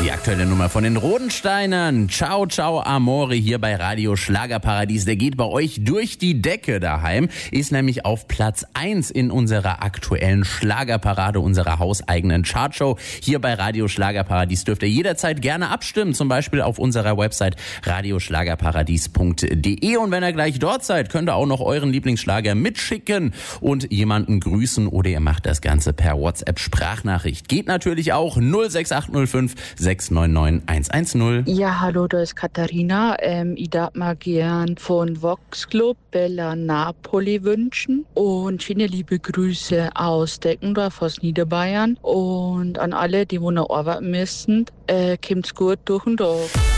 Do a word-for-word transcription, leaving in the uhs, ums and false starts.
Die aktuelle Nummer von den Rodensteinern. Ciao, ciao, Amore hier bei Radio Schlagerparadies. Der geht bei euch durch die Decke daheim. Ist nämlich auf Platz eins in unserer aktuellen Schlagerparade, unserer hauseigenen Chartshow. Hier bei Radio Schlagerparadies dürft ihr jederzeit gerne abstimmen. Zum Beispiel auf unserer Website radioschlagerparadies punkt de. Und wenn ihr gleich dort seid, könnt ihr auch noch euren Lieblingsschlager mitschicken und jemanden grüßen. Oder ihr macht das Ganze per WhatsApp-Sprachnachricht. Geht natürlich auch null sechs acht null fünf sechs neun neun eins eins null. Ja, hallo, da ist Katharina. Ähm, ich darf mal gern von Vox Club Bella Napoli wünschen und schöne liebe Grüße aus Deckendorf, aus Niederbayern und an alle, die wo noch arbeiten müssen, äh, kommt's gut durch den Tag.